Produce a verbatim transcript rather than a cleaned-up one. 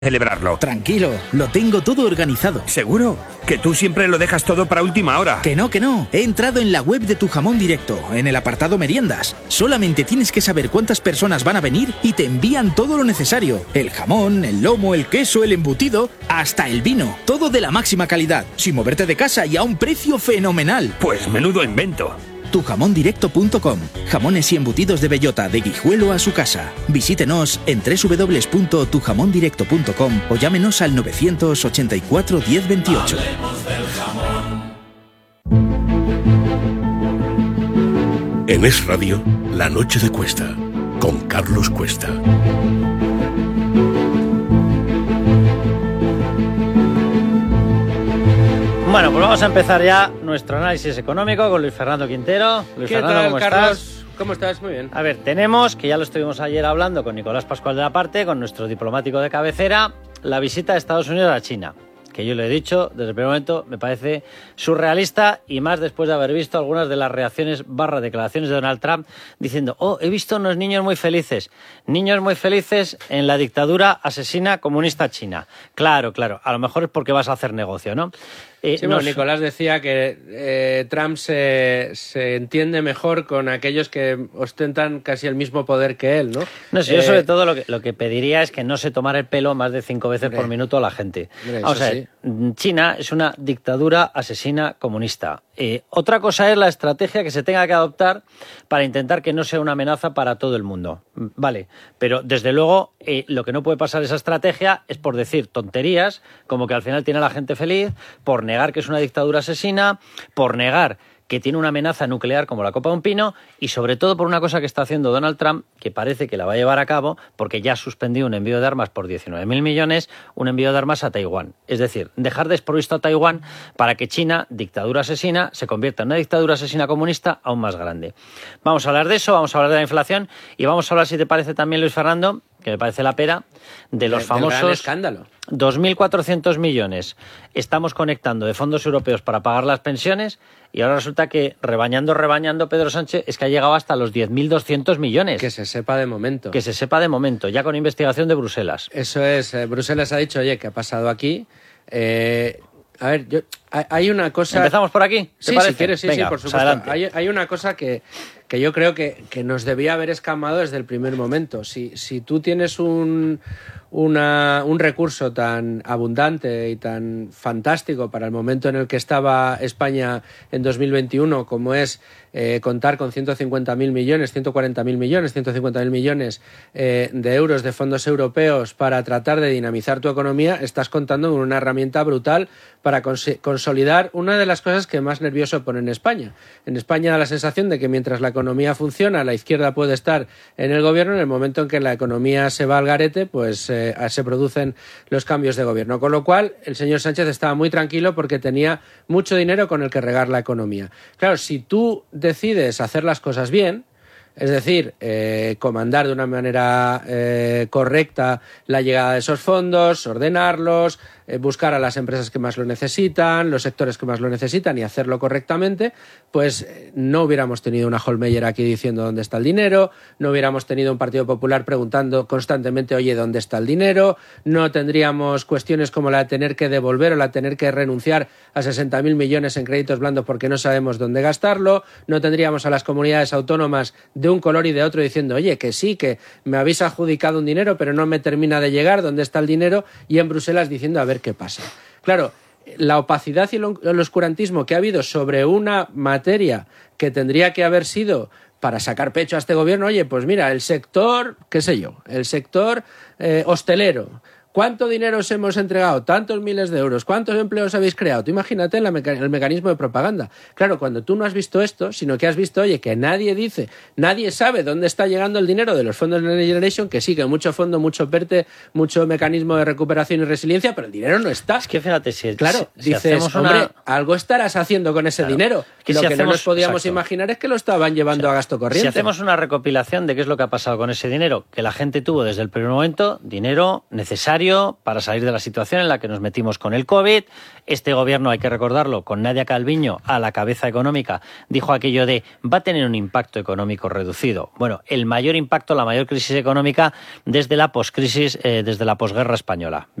celebrarlo. Tranquilo, lo tengo todo organizado. ¿Seguro? Que tú siempre lo dejas todo para última hora. Que no, que no. He entrado en la web de Tu Jamón Directo, en el apartado meriendas. Solamente tienes que saber cuántas personas van a venir y te envían todo lo necesario. El jamón, el lomo, el queso, el embutido, hasta el vino. Todo de la máxima calidad, sin moverte de casa y a un precio fenomenal. Pues menudo invento. tu jamón directo punto com. Jamones y embutidos de bellota, de Guijuelo a su casa. Visítenos en doble u doble u doble u punto tu jamón directo punto com o llámenos al novecientos ochenta y cuatro diez veintiocho. Hablemos del jamón. En Es Radio, La Noche de Cuesta, con Carlos Cuesta. Bueno, pues vamos a empezar ya nuestro análisis económico con Luis Fernando Quintero. Luis ¿Qué Fernando, tal, ¿cómo Carlos? estás? ¿Cómo estás? Muy bien. A ver, tenemos, que ya lo estuvimos ayer hablando con Nicolás Pascual de la Parte, con nuestro diplomático de cabecera, la visita de Estados Unidos a China, que yo lo he dicho desde el primer momento, me parece surrealista, y más después de haber visto algunas de las reacciones barra declaraciones de Donald Trump diciendo, oh, he visto unos niños muy felices, niños muy felices en la dictadura asesina comunista china. Claro, claro, a lo mejor es porque vas a hacer negocio, ¿no? Eh, sí, bueno, nos... Nicolás decía que eh, Trump se, se entiende mejor con aquellos que ostentan casi el mismo poder que él, ¿no? No sé, eh... yo sobre todo lo que, lo que pediría es que no se tomara el pelo más de cinco veces hombre, por minuto a la gente. Hombre, Vamos a ver, sí. China es una dictadura asesina comunista. Eh, otra cosa es la estrategia que se tenga que adoptar para intentar que no sea una amenaza para todo el mundo. Vale, pero desde luego eh, lo que no puede pasar esa estrategia es por decir tonterías, como que al final tiene a la gente feliz, por negar que es una dictadura asesina, por negar que tiene una amenaza nuclear como la copa de un pino, y sobre todo por una cosa que está haciendo Donald Trump, que parece que la va a llevar a cabo, porque ya ha suspendido un envío de armas por diecinueve mil millones, un envío de armas a Taiwán. Es decir, dejar desprovisto a Taiwán para que China, dictadura asesina, se convierta en una dictadura asesina comunista aún más grande. Vamos a hablar de eso, vamos a hablar de la inflación, y vamos a hablar, si te parece también, Luis Fernando, que me parece la pera, de los de, famosos gran escándalo. dos mil cuatrocientos millones estamos conectando de fondos europeos para pagar las pensiones, y ahora resulta que, rebañando, rebañando, Pedro Sánchez, es que ha llegado hasta los diez mil doscientos millones. Que se sepa de momento. Que se sepa de momento, ya con investigación de Bruselas. Eso es, eh, Bruselas ha dicho, oye, ¿qué ha pasado aquí? Eh... A ver, yo, hay una cosa... ¿Empezamos por aquí? ¿Te sí, parece? si quieres, sí, Venga, sí, por pues supuesto. Hay, hay una cosa que, que yo creo que, que nos debía haber escamado desde el primer momento. Si, si tú tienes un, una, un recurso tan abundante y tan fantástico para el momento en el que estaba España en dos mil veintiuno, como es eh, contar con ciento cincuenta mil millones, ciento cuarenta mil millones, ciento cincuenta mil millones eh, de euros de fondos europeos para tratar de dinamizar tu economía, estás contando con una herramienta brutal para cons- consolidar una de las cosas que más nervioso pone en España. En España da la sensación de que mientras la economía funciona, la izquierda puede estar en el gobierno, en el momento en que la economía se va al garete, pues eh, se producen los cambios de gobierno. Con lo cual, el señor Sánchez estaba muy tranquilo porque tenía mucho dinero con el que regar la economía. Claro, si tú decides hacer las cosas bien, es decir, eh, comandar de una manera eh, correcta la llegada de esos fondos, ordenarlos, eh, buscar a las empresas que más lo necesitan, los sectores que más lo necesitan y hacerlo correctamente, pues eh, no hubiéramos tenido una Hohlmeier aquí diciendo dónde está el dinero, no hubiéramos tenido un Partido Popular preguntando constantemente, oye, ¿dónde está el dinero? No tendríamos cuestiones como la de tener que devolver o la de tener que renunciar a sesenta mil millones en créditos blandos porque no sabemos dónde gastarlo, no tendríamos a las comunidades autónomas de un color y de otro diciendo, oye, que sí, que me habéis adjudicado un dinero pero no me termina de llegar, ¿dónde está el dinero? Y en Bruselas diciendo a ver qué pasa. Claro, la opacidad y el oscurantismo que ha habido sobre una materia que tendría que haber sido para sacar pecho a este gobierno, oye, pues mira, el sector, qué sé yo, el sector eh, hostelero, ¿cuánto dinero os hemos entregado? Tantos miles de euros. ¿Cuántos empleos habéis creado? Tú imagínate la meca- el mecanismo de propaganda. Claro, cuando tú no has visto esto, sino que has visto, oye, que nadie dice, nadie sabe dónde está llegando el dinero de los fondos de Next Generation, que sí, que mucho fondo, mucho PERTE, mucho mecanismo de recuperación y resiliencia, pero el dinero no está. Es que fíjate, si, claro, si, si dices, una... hombre, algo estarás haciendo con ese claro. dinero. Que Lo si que hacemos... no nos podíamos Exacto. imaginar es que lo estaban llevando o sea, a gasto corriente. Si hacemos una recopilación de qué es lo que ha pasado con ese dinero, que la gente tuvo desde el primer momento, dinero necesario, necesario para salir de la situación en la que nos metimos con el COVID. Este gobierno, hay que recordarlo, con Nadia Calviño a la cabeza económica, dijo aquello de va a tener un impacto económico reducido. Bueno, el mayor impacto, la mayor crisis económica desde la poscrisis, eh, desde la posguerra española.